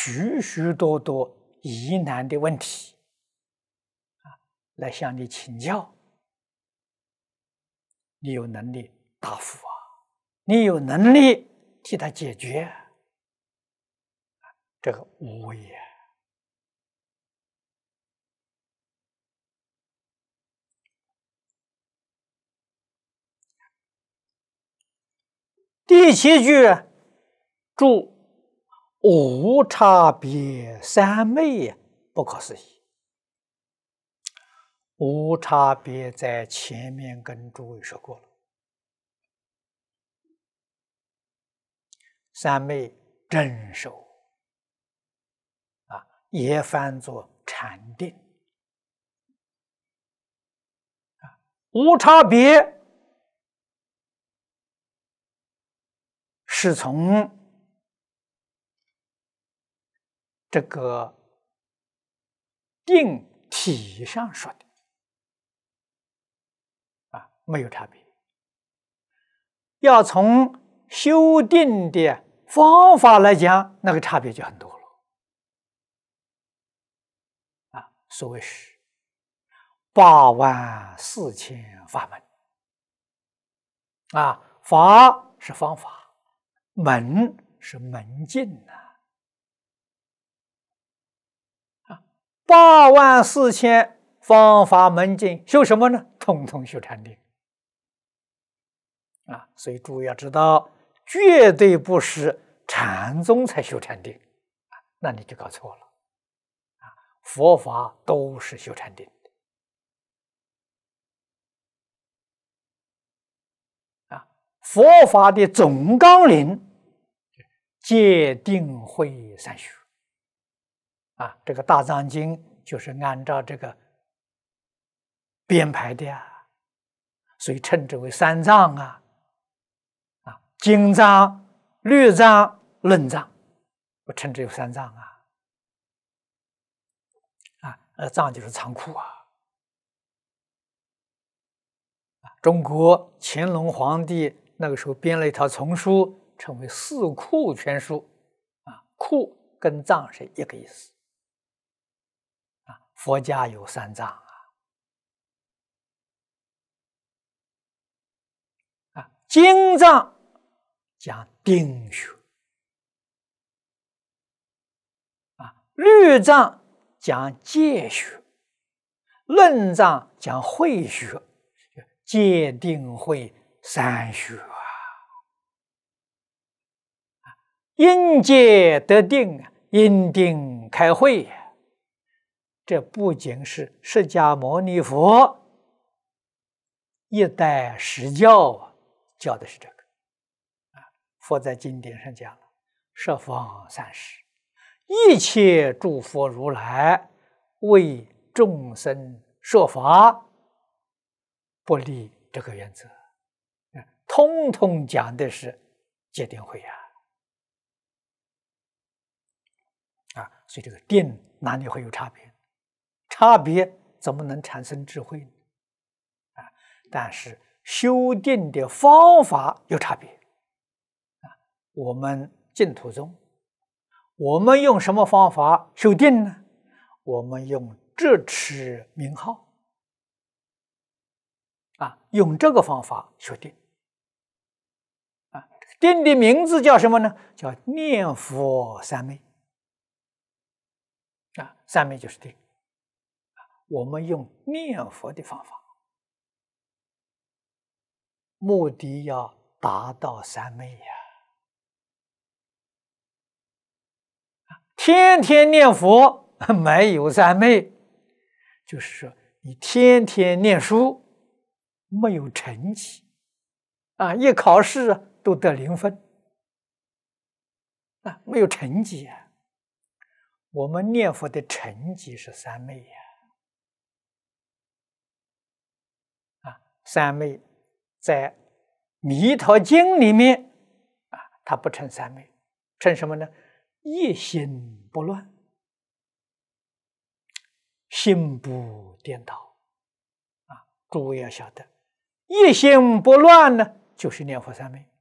许许多多疑难的问题来向你请教，你有能力答复你有能力替他解决，这个无为也。第7句注无差别三昧不可思议。无差别在前面跟诸位说过了，三昧正受也翻作禅定无差别是从这个定体上说的没有差别。要从修定的方法来讲，那个差别就很多了所谓是84000法门法是方法，门是门径84000方法门径，修什么呢？统统修禅定所以诸位要知道，绝对不是禅宗才修禅定那你就搞错了佛法都是修禅定佛法的总纲领戒定慧三学这个大藏经就是按照这个编排的所以称之为三藏经藏、律藏、论藏，我称之为三藏藏就是仓库中国乾隆皇帝那个时候编了一套丛书，称为《四库全书》库跟藏是一个意思佛家有三藏经藏讲定学律藏讲戒学，论藏讲慧学，戒定慧三学因戒得定，因定开慧这不仅是释迦牟尼佛一代实教教的是这个佛在经典上讲了，十方三世一切诸佛如来为众生说法，不离这个原则通通讲的是戒定慧所以这个定哪里会有差别？差别怎么能产生智慧呢？但是修定的方法有差别我们净土宗，我们用什么方法修定呢？我们用智持名号用这个方法修定定的名字叫什么呢？叫念佛三昧三昧就是定我们用念佛的方法，目的要达到三昧天天念佛没有三昧，就是说你天天念书没有成绩一考试都得0分没有成绩我们念佛的成绩是三昧三昧在《弥陀经》里面它不称三昧，称什么呢？一心不乱，心不颠倒诸位要晓得，一心不乱呢，就是念佛三昧